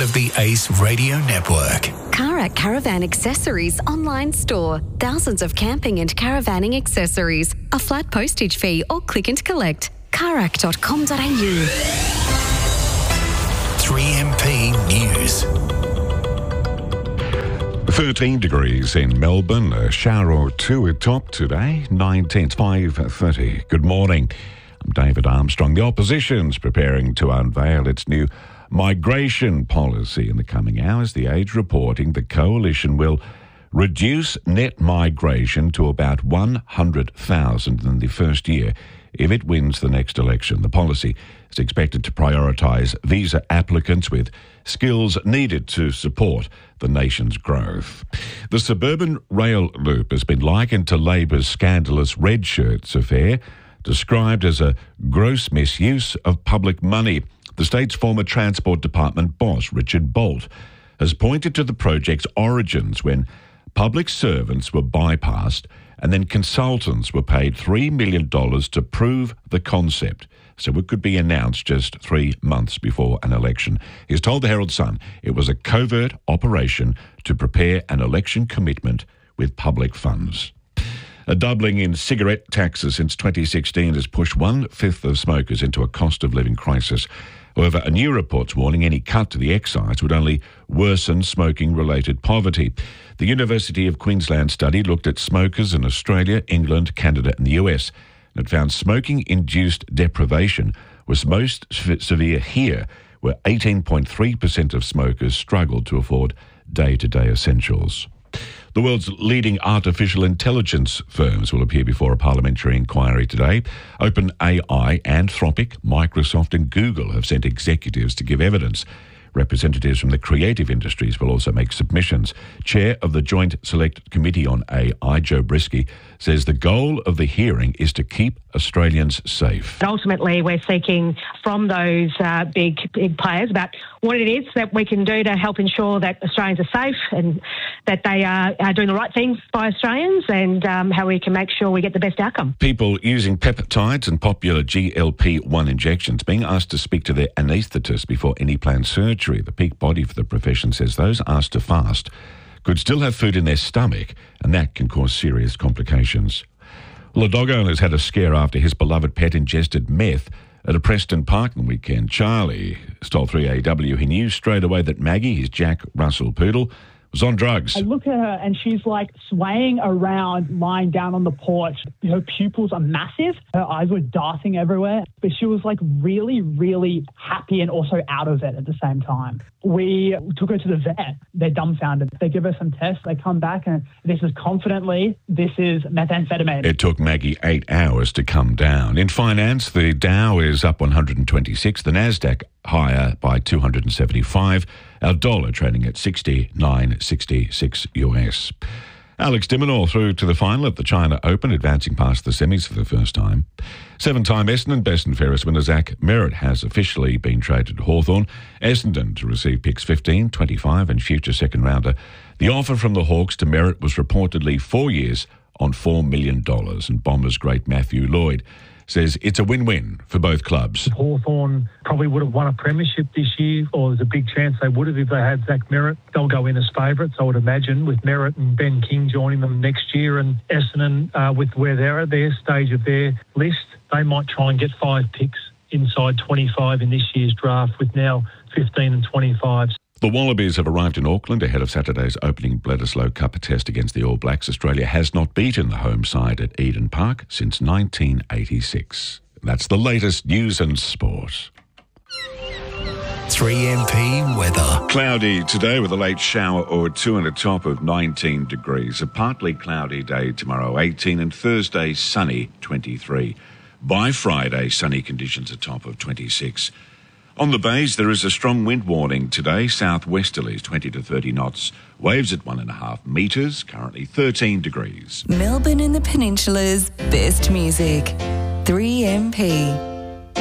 of the Ace Radio Network. Karak Caravan Accessories online store. Thousands of camping and caravaning accessories. A flat postage fee or click and collect. Karak.com.au. 3MP News. 13 degrees in Melbourne, a shower or two at top today, 19, 5:30. Good morning. I'm David Armstrong. The opposition's preparing to unveil its new migration policy in the coming hours. The Age reporting the coalition will reduce net migration to about 100,000 in the first year if it wins the next election. The policy is expected to prioritise visa applicants with skills needed to support the nation's growth. The suburban rail loop has been likened to Labor's scandalous red shirts affair, described as a gross misuse of public money. The state's former Transport Department boss, Richard Bolt, has pointed to the project's origins when public servants were bypassed and then consultants were paid $3 million to prove the concept, so it could be announced just 3 months before an election. He's told the Herald Sun it was a covert operation to prepare an election commitment with public funds. A doubling in cigarette taxes since 2016 has pushed 1/5 of smokers into a cost of living crisis. However, a new report's warning any cut to the excise would only worsen smoking-related poverty. The University of Queensland study looked at smokers in Australia, England, Canada and the US, and it found smoking-induced deprivation was most severe here, where 18.3% of smokers struggled to afford day-to-day essentials. The world's leading artificial intelligence firms will appear before a parliamentary inquiry today. OpenAI, Anthropic, Microsoft and Google have sent executives to give evidence. Representatives from the creative industries will also make submissions. Chair of the Joint Select Committee on AI, Joe Brisky, says the goal of the hearing is to keep Australians safe. Ultimately, we're seeking from those big players about what it is that we can do to help ensure that Australians are safe and that they are doing the right things by Australians, and how we can make sure we get the best outcome. People using peptides and popular GLP-1 injections being asked to speak to their anaesthetist before any planned surgery. The peak body for the profession says those asked to fast could still have food in their stomach, and that can cause serious complications. Well, a dog owner's had a scare after his beloved pet ingested meth at a Preston parking weekend. Charlie told 3AW he knew straight away that Maggie, his Jack Russell poodle, was on drugs. I look at her and she's like swaying around, lying down on the porch. Her pupils are massive. Her eyes were darting everywhere. But she was like really, really happy and also out of it at the same time. We took her to the vet. They're dumbfounded. They give her some tests. They come back and this is methamphetamine. It took Maggie 8 hours to come down. In finance, the Dow is up 126. The Nasdaq higher by 275. Our dollar trading at 69.66 US. Alex de Minaur through to the final at the China Open, advancing past the semis for the first time. 7-time Essendon Best and Fairest winner Zach Merritt has officially been traded to Hawthorn. Essendon to receive picks 15, 25 and future second rounder. The offer from the Hawks to Merritt was reportedly 4 years on $4 million, and Bombers great Matthew Lloyd says it's a win-win for both clubs. Hawthorn probably would have won a premiership this year, or there's a big chance they would have if they had Zach Merritt. They'll go in as favourites, I would imagine, with Merritt and Ben King joining them next year. And Essendon, with where they're at their stage of their list, they might try and get 5 picks inside 25 in this year's draft, with now 15 and 25. The Wallabies have arrived in Auckland ahead of Saturday's opening Bledisloe Cup test against the All Blacks. Australia has not beaten the home side at Eden Park since 1986. That's the latest news and sport. 3MP weather. Cloudy today with a late shower or two and a top of 19 degrees. A partly cloudy day tomorrow, 18, and Thursday sunny, 23. By Friday, sunny conditions, a top of 26. On the bays, there is a strong wind warning today, southwesterlies 20 to 30 knots, waves at 1.5 metres, currently 13 degrees. Melbourne and the Peninsula's best music. 3MP.